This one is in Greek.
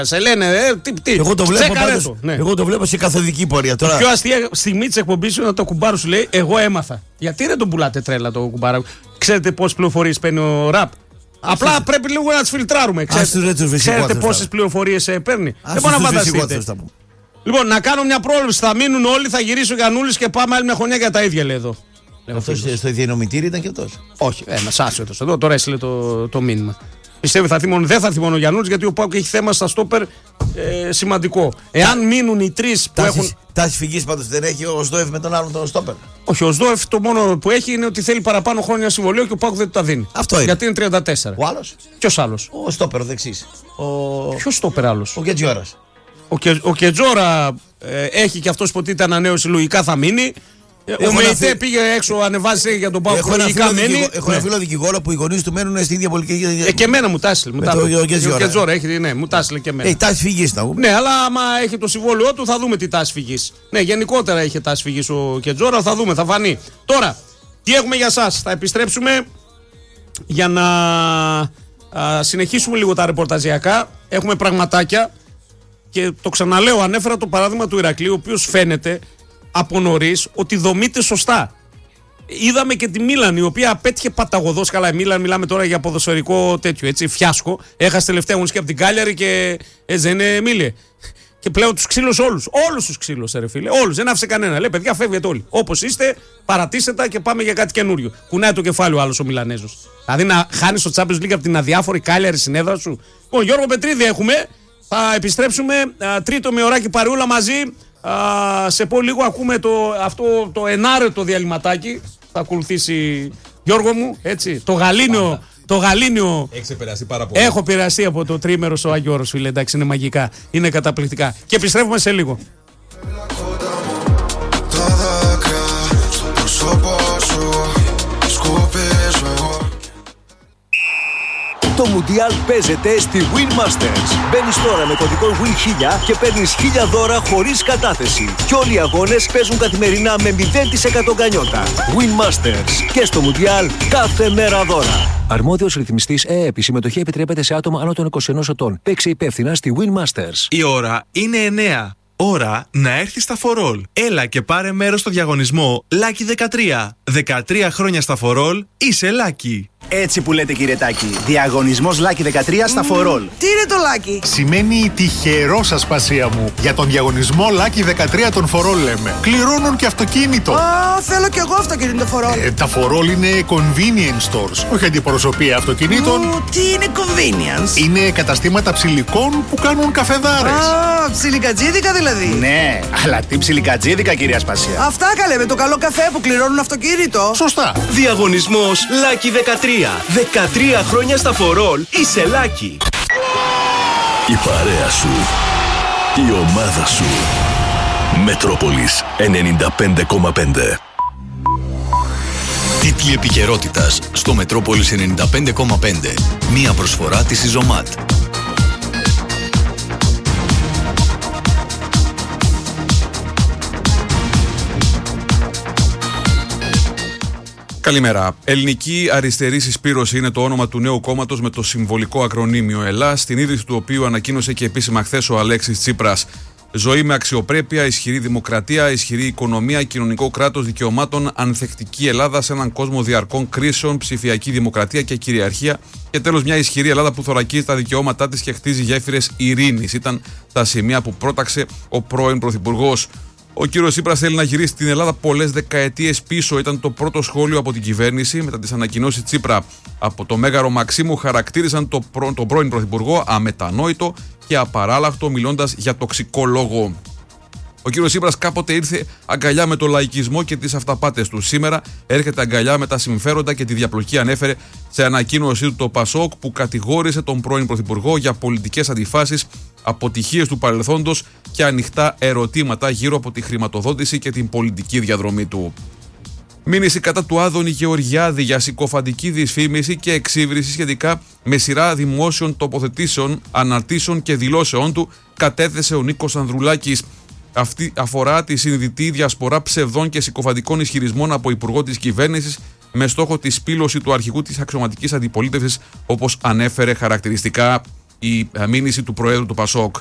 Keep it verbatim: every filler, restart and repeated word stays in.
Σε λένε, ε, τι, τι. Εγώ το βλέπω, πάντως, το, ναι. εγώ το βλέπω σε καθοδική πορεία τώρα. Η πιο αστεία στιγμή τη εκπομπή είναι το κουμπάρο σου λέει: εγώ έμαθα. Γιατί δεν τον πουλάτε τρέλα το κουμπάρο. Ξέρετε πόσες πληροφορίες παίρνει ο ραπ. Απλά Άστος. πρέπει λίγο να τις φιλτράρουμε. Ξέρετε, ξέρετε πόσες πληροφορίες ε, παίρνει. Δεν μπορεί να φανταστείτε. Λοιπόν, να κάνω μια πρόληψη. Θα μείνουν όλοι, θα γυρίσει ο Γιαννούλης και πάμε άλλη μια χρονιά για τα ίδια, λέει εδώ. Αυτό στο διανομητήρι ήταν και αυτό. Όχι, ένα άσχετο εδώ. Τώρα έστειλε το, το μήνυμα. Πιστεύω θα θυμώνει, δεν θα θυμώνει ο Γιαννούλης γιατί ο Πάουκ έχει θέμα στα στόπερ ε, σημαντικό. Εάν μείνουν οι τρεις που τάση, έχουν. Τάση φυγής πάντως δεν έχει ο Σδόεφ με τον άλλον τον στόπερ. Όχι, ο Σδόεφ το μόνο που έχει είναι ότι θέλει παραπάνω χρόνια συμβολίο και ο Πάουκ δεν του τα δίνει. Αυτό είναι. Γιατί είναι τριάντα τέσσερα. Ο άλλος. Ποιος άλλος? Ο στόπερ ο δεξής. Ο... Ποιος στόπερ άλλος? Ο Γκετζιόρας. Ο, Κε, ο Κετζόρα ε, έχει και αυτός που ότι ανανέωση λογικά θα μείνει. Έχω ο Μεϊτέ φι... πήγε έξω, ανεβάζει για τον Πάουκ. Έχω ένα λογικά φίλο, μένει. δικηγό... Έχω ναι. ένα φίλο δικηγόρο που οι γονείς του μένουν στην ίδια πολιτική. Ε, και εμένα μου τάσιλε. Μου το, ο Κετζόρα. Ο Κετζόρα έχει, ναι, μου τάσιλε και εμένα. Έχει τάση φυγής να πούμε. Ναι, αλλά άμα έχει το συμβόλαιό του θα δούμε τι τάση φυγής. Ναι, γενικότερα είχε τάση φυγής ο Κετζόρα, θα δούμε, θα φανεί. Τώρα, τι έχουμε για σας? Θα επιστρέψουμε για να α, συνεχίσουμε λίγο τα ρεπορταζιακά. Έχουμε πραγματάκια και το ξαναλέω, ανέφερα το παράδειγμα του Ηρακλείου, ο οποίος φαίνεται από νωρίς ότι δομείται σωστά. Είδαμε και τη Μίλαν, η οποία απέτυχε παταγωδώς. Καλά, η Μίλαν, μιλάμε τώρα για ποδοσφαιρικό τέτοιο, έτσι, φιάσκο. Έχασε τελευταία αγωνιστική από την Κάλιαρη και έτσι δεν είναι, Μίλε. Και πλέον τους ξύλωσε όλους. Όλους τους ξύλωσε, ρε φίλε. Όλους. Δεν άφησε κανένα. Λέει, παιδιά, φεύγετε όλοι. Όπως είστε, παρατήστε τα και πάμε για κάτι καινούριο. Κουνάει το κεφάλι ο άλλος ο Μιλανέζος. Δηλαδή να χάνεις το Champions League από την αδιάφορη Κάλιαρη συνέδρα σου. Λοιπόν, Γιώργο Πετρίδη έχουμε. Θα επιστρέψουμε α, τρίτο με ωράκι παρεούλα μαζί. Α, σε πω λίγο ακούμε το, αυτό το ενάρετο διαλυματάκι. Θα ακολουθήσει, Γιώργο μου, έτσι, το γαλήνιο. Το γαλήνιο. Έχεις επηρεαστεί πάρα πολύ. Έχω επηρεαστεί από το τρίμερο στο Άγιο Όρος, φίλε. Εντάξει, είναι μαγικά. Είναι καταπληκτικά. Και επιστρέφουμε σε λίγο. Το Μουντιάλ παίζεται στη Win Masters. Μπαίνεις τώρα με κωδικό Win χίλια και παίρνεις χίλια δώρα χωρίς κατάθεση. Και όλοι οι αγώνες παίζουν καθημερινά με μηδέν τοις εκατό γκανιότα. Win Masters. Και στο Μουντιάλ κάθε μέρα δώρα. Αρμόδιος ρυθμιστής ΕΕΠ. Η συμμετοχή επιτρέπεται σε άτομα άνω των είκοσι ενός ετών. Παίξε υπεύθυνα στη Win Masters. Η ώρα είναι εννιά. Ώρα να έρθεις στα φορόλ. Έλα και πάρε μέρος στο διαγωνισμό Lucky δεκατρία. δεκατρία χρόνια στα φορόλ, είσαι Lucky. Έτσι που λέτε, κύριε Τάκη. Διαγωνισμός Lucky δεκατρία στα φορόλ. Τι είναι το Lucky? Σημαίνει τυχερό, ασπασία μου. Για τον διαγωνισμό Lucky δεκατρία των φορόλ λέμε. Κληρώνουν και αυτοκίνητο. Α, θέλω κι εγώ αυτοκίνητο φορόλ. Ε, τα φορόλ είναι convenience stores, όχι αντιπροσωπεία αυτοκινήτων. Ου, τι είναι convenience? Είναι καταστήματα ψηλικών που κάνουν καφεδάρες. Α, ψιλικατζίδικα δηλαδή. Ναι, αλλά τι ψιλικατζίδικα, κυρία Ασπασία. Αυτά καλέ, με το καλό καφέ που κληρώνουν αυτοκίνητο. Σωστά. Διαγωνισμός Lucky δεκατρία. δεκατρία χρόνια στα φορόλ, είσαι Lucky. Η παρέα σου. Η ομάδα σου. Μετρόπολης ενενήντα πέντε κόμμα πέντε. Τίτλοι επικαιρότητας στο Μετρόπολης ενενήντα πέντε κόμμα πέντε. Μία προσφορά της Ιζωμάτ. Καλημέρα. Ελληνική Αριστερή Συσπήρωση είναι το όνομα του νέου κόμματος με το συμβολικό ακρονίμιο ΕΛΑ, στην ίδρυση του οποίου ανακοίνωσε και επίσημα χθες ο Αλέξης Τσίπρας. Ζωή με αξιοπρέπεια, ισχυρή δημοκρατία, ισχυρή οικονομία, κοινωνικό κράτος δικαιωμάτων, ανθεκτική Ελλάδα σε έναν κόσμο διαρκών κρίσεων, ψηφιακή δημοκρατία και κυριαρχία. Και τέλος, μια ισχυρή Ελλάδα που θωρακίζει τα δικαιώματά της και χτίζει γέφυρες ειρήνης. Ήταν τα σημεία που πρόταξε ο πρώην Πρωθυπουργός. Ο κύριος Τσίπρας θέλει να γυρίσει την Ελλάδα πολλές δεκαετίες πίσω. Ήταν το πρώτο σχόλιο από την κυβέρνηση μετά τις ανακοινώσεις Τσίπρα από το Μέγαρο Μαξίμου. Χαρακτήρισαν το προ... τον πρώην Πρωθυπουργό αμετανόητο και απαράλλαχτο, μιλώντας για τοξικό λόγο. Ο κύριος Τσίπρας κάποτε ήρθε αγκαλιά με το λαϊκισμό και τις αυταπάτες του. Σήμερα έρχεται αγκαλιά με τα συμφέροντα και τη διαπλοκή, ανέφερε σε ανακοίνωσή του το Πασόκ, που κατηγόρησε τον πρώην Πρωθυπουργό για πολιτικές αντιφάσεις, αποτυχίες του παρελθόντος και ανοιχτά ερωτήματα γύρω από τη χρηματοδότηση και την πολιτική διαδρομή του. Μήνυση κατά του Άδωνη Γεωργιάδη για συκοφαντική δυσφήμιση και εξύβριση σχετικά με σειρά δημόσιων τοποθετήσεων, αναρτήσεων και δηλώσεών του κατέθεσε ο Νίκος Ανδρουλάκης. Αυτή αφορά τη συνειδητή διασπορά ψευδών και συκοφαντικών ισχυρισμών από υπουργό της κυβέρνησης με στόχο τη σπήλωση του αρχηγού της αξιωματικής αντιπολίτευσης, όπως ανέφερε χαρακτηριστικά. η μήνυση του Προέδρου του Πασόκ